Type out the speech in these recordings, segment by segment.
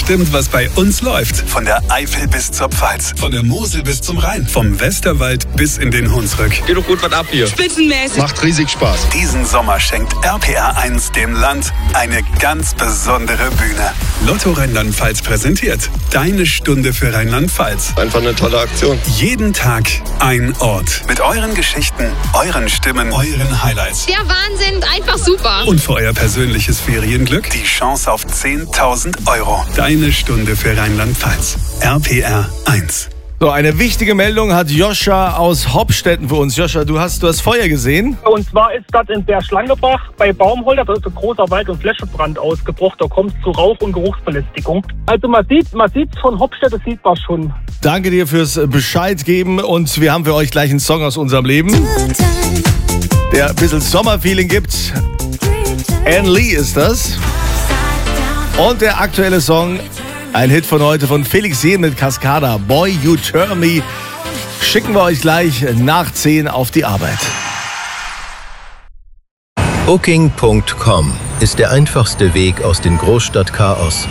bestimmt, was bei uns läuft. Von der Eifel bis zur Pfalz, von der Mosel bis zum Rhein, vom Westerwald bis in den Hunsrück. Geht doch gut was ab hier. Spitzenmäßig. Macht riesig Spaß. Diesen Sommer schenkt RPR1 dem Land eine ganz besondere Bühne. Lotto Rheinland-Pfalz präsentiert Deine Stunde für Rheinland-Pfalz. Einfach eine tolle Aktion. Jeden Tag ein Ort. Mit euren Geschichten, euren Stimmen, euren Highlights. Der Wahnsinn, einfach super. Und für euer persönliches Ferienglück die Chance auf 10.000 Euro. Deine Stunde für Rheinland-Pfalz. RPR1. So, eine wichtige Meldung hat Joscha aus Hopstetten für uns. Joscha, du hast Feuer gesehen? Und zwar ist das in der Schlangebach bei Baumholder, da ist ein großer Wald- und Flächenbrand ausgebrochen. Da kommt es zu Rauch- und Geruchsbelästigung. Also man sieht's von Hopstetten, sieht man schon. Danke dir fürs Bescheid geben und wir haben für euch gleich einen Song aus unserem Leben, der ein bisschen Sommerfeeling gibt. Anne Lee ist das. Und der aktuelle Song, ein Hit von heute von Felix Jähn mit Cascada, Boy You Turn Me, schicken wir euch gleich nach 10 auf die Arbeit. Booking.com ist der einfachste Weg aus dem Großstadtchaos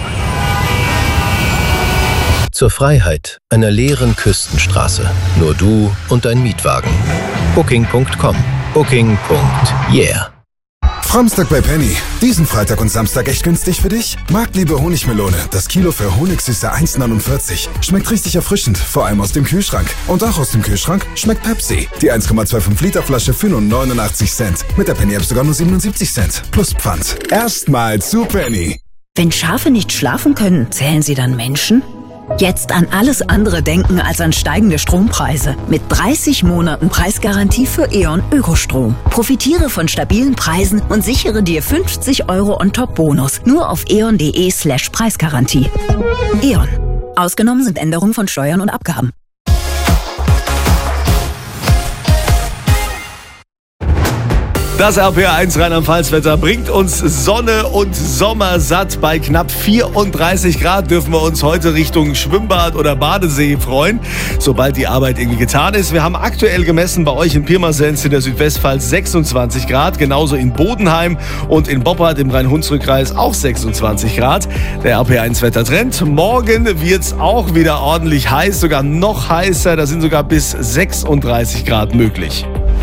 zur Freiheit einer leeren Küstenstraße. Nur du und dein Mietwagen. Booking.com. Booking.yeah. Framstag bei Penny. Diesen Freitag und Samstag echt günstig für dich? Marktliebe Honigmelone. Das Kilo für Honigsüße 1,49. Schmeckt richtig erfrischend, vor allem aus dem Kühlschrank. Und auch aus dem Kühlschrank schmeckt Pepsi. Die 1,25 Liter Flasche für nur 89 Cent. Mit der Penny App sogar nur 77 Cent. Plus Pfand. Erstmal zu Penny. Wenn Schafe nicht schlafen können, zählen sie dann Menschen? Jetzt an alles andere denken als an steigende Strompreise. Mit 30 Monaten Preisgarantie für E.ON Ökostrom. Profitiere von stabilen Preisen und sichere dir 50 Euro on top Bonus. Nur auf eon.de/Preisgarantie. E.ON. Ausgenommen sind Änderungen von Steuern und Abgaben. Das RPR1 Rheinland-Pfalz-Wetter bringt uns Sonne und Sommersatt. Bei knapp 34 Grad dürfen wir uns heute Richtung Schwimmbad oder Badesee freuen, sobald die Arbeit irgendwie getan ist. Wir haben aktuell gemessen bei euch in Pirmasens in der Südwestpfalz 26 Grad, genauso in Bodenheim und in Boppard im Rhein-Hunsrück-Kreis auch 26 Grad. Der RPR1-Wettertrend. Morgen wird es auch wieder ordentlich heiß, sogar noch heißer. Da sind sogar bis 36 Grad möglich.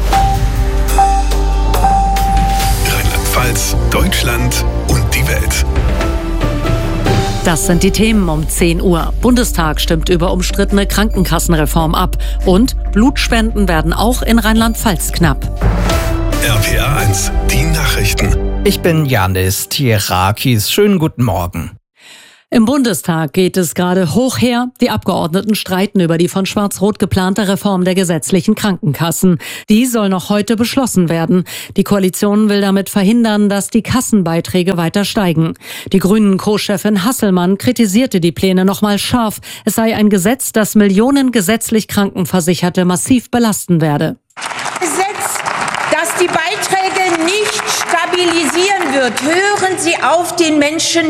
Deutschland und die Welt. Das sind die Themen um 10 Uhr. Bundestag stimmt über umstrittene Krankenkassenreform ab. Und Blutspenden werden auch in Rheinland-Pfalz knapp. RPR1, die Nachrichten. Ich bin Janis Tierakis. Schönen guten Morgen. Im Bundestag geht es gerade hoch her. Die Abgeordneten streiten über die von Schwarz-Rot geplante Reform der gesetzlichen Krankenkassen. Die soll noch heute beschlossen werden. Die Koalition will damit verhindern, dass die Kassenbeiträge weiter steigen. Die Grünen-Co-Chefin Hasselmann kritisierte die Pläne nochmal scharf. Es sei ein Gesetz, das Millionen gesetzlich Krankenversicherte massiv belasten werde. Gesetz, das die Beiträge nicht stabilisieren wird. Hören Sie auf, den Menschen